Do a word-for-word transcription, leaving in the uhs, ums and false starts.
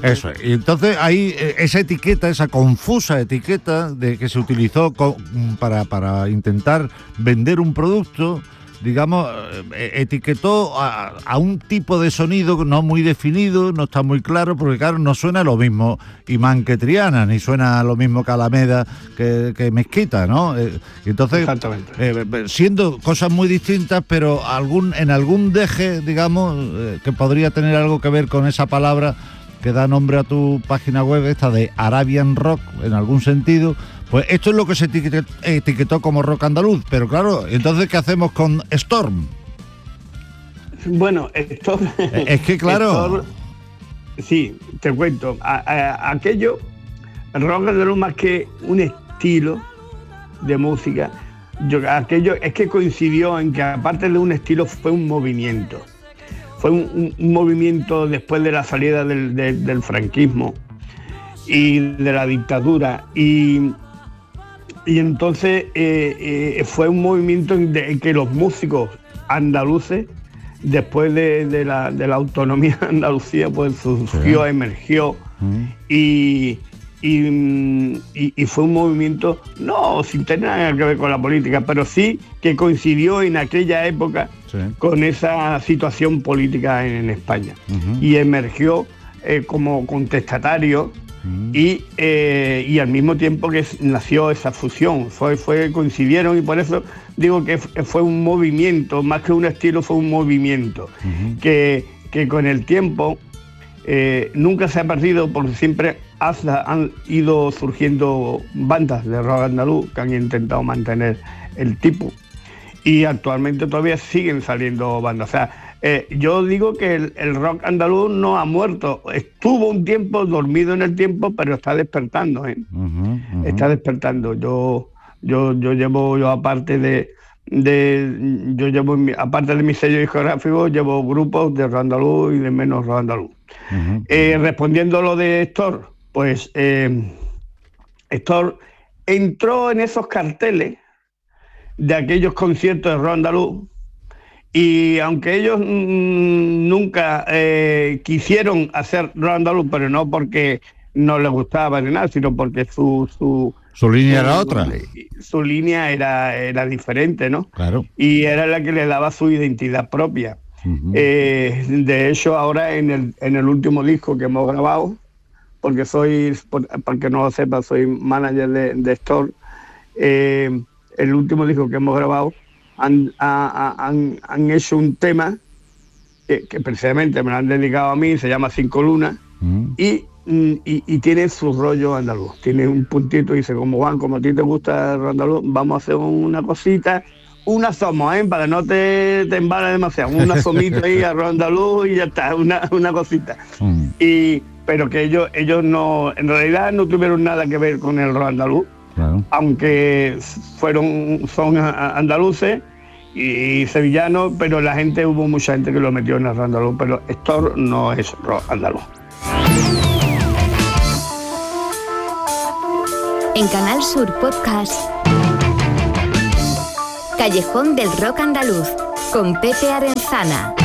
Eso es. Y entonces hay esa etiqueta, esa confusa etiqueta de que se utilizó con, para, para intentar vender un producto, digamos, etiquetó a, a un tipo de sonido no muy definido, no está muy claro, porque claro, no suena lo mismo Imán que Triana, ni suena lo mismo que Alameda que, que Mezquita, ¿no? Eh, entonces, exactamente. Eh, siendo cosas muy distintas, pero algún en algún deje, digamos, eh, que podría tener algo que ver con esa palabra que da nombre a tu página web, esta de Arabian Rock, en algún sentido. Pues esto es lo que se etiquetó, etiquetó como rock andaluz, pero claro, entonces ¿qué hacemos con Storm? Bueno, Storm... Es que claro... Storm, sí, te cuento, a, a, aquello, el rock andaluz más que un estilo de música, yo, aquello es que coincidió en que aparte de un estilo fue un movimiento, fue un, un, un movimiento después de la salida del, del, del franquismo y de la dictadura, y... Y entonces eh, eh, fue un movimiento en, de, en que los músicos andaluces, después de, de, la, de la autonomía de Andalucía, pues surgió, sí. emergió, mm. y, y, y, y fue un movimiento, no sin tener nada que ver con la política, pero sí que coincidió en aquella época, sí. con esa situación política en, en España. Uh-huh. Y emergió eh, como contestatario. Y, eh, y al mismo tiempo que nació esa fusión, fue, fue coincidieron, y por eso digo que fue un movimiento, más que un estilo, fue un movimiento, uh-huh. que, que con el tiempo eh, nunca se ha perdido, porque siempre hasta han ido surgiendo bandas de rock andaluz que han intentado mantener el tipo, y actualmente todavía siguen saliendo bandas. O sea, Eh, yo digo que el, el rock andaluz no ha muerto, estuvo un tiempo dormido en el tiempo, pero está despertando, ¿eh? Uh-huh, uh-huh. Está despertando. Yo, yo, yo llevo, yo aparte de, de yo llevo, aparte de mi sello discográfico, llevo grupos de rock andaluz y de menos rock andaluz. Uh-huh. Eh, respondiendo a lo de Héctor, pues eh, Héctor entró en esos carteles de aquellos conciertos de rock andaluz. Y aunque ellos mmm, nunca eh, quisieron hacer rock andaluz, pero no porque no les gustaba ni nada, sino porque su su, su línea su, era otra. Su línea era, era diferente, ¿no? Claro. Y era la que le daba su identidad propia. Uh-huh. Eh, de hecho, ahora en el, en el último disco que hemos grabado, porque soy, para que no lo sepa, soy manager de, de Héctor, eh, el último disco que hemos grabado, Han, han, han hecho un tema que, que precisamente me lo han dedicado a mí, se llama Cinco Lunas, mm. y, y, y tiene su rollo andaluz, tiene un puntito y dice, como Juan, como a ti te gusta el andaluz, vamos a hacer una cosita, un asomo, ¿eh? Para que no te, te embala demasiado, un asomito ahí a andaluz y ya está, una, una cosita. Mm. Y, pero que ellos, ellos no, en realidad no tuvieron nada que ver con el rock andaluz. Claro. Aunque fueron, son andaluces y sevillanos, pero la gente, hubo mucha gente que lo metió en el rock andaluz, pero Héctor no es rock andaluz. En Canal Sur Podcast, Callejón del Rock Andaluz, con Pepe Arenzana.